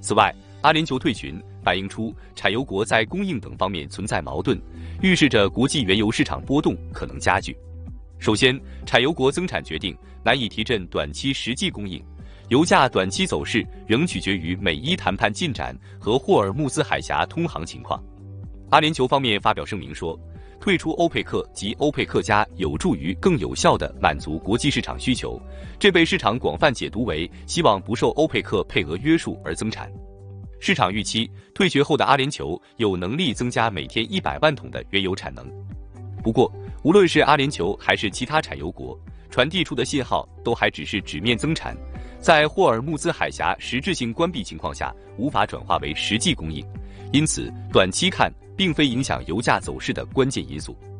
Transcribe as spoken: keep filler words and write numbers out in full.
此外，阿联酋退群反映出产油国在供应等方面存在矛盾，预示着国际原油市场波动可能加剧。首先，产油国增产决定难以提振短期实际供应，油价短期走势仍取决于美伊谈判进展和霍尔木兹海峡通航情况。阿联酋方面发表声明说，退出欧佩克及欧佩克加有助于更有效地满足国际市场需求，这被市场广泛解读为希望不受欧佩克配额约束而增产。市场预期退却后的阿联酋有能力增加每天一百万桶的原油产能。不过，无论是阿联酋还是其他产油国，传递出的信号都还只是纸面增产，在霍尔木兹海峡实质性关闭情况下，无法转化为实际供应，因此短期看并非影响油价走势的关键因素。